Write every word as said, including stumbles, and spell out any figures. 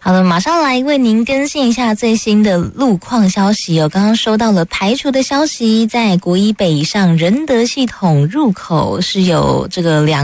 好的，马上来为您更新一下最新的路况消息哦。刚刚收到了排除的消息，在国一北上仁德系统入口是有这个两